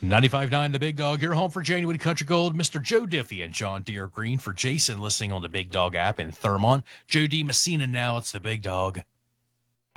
95.9 The Big Dog, your home for January Country Gold. Mr. Joe Diffie and John Deere Green for Jason listening on the Big Dog app in Thurmont. Joe D. Messina now. It's the Big Dog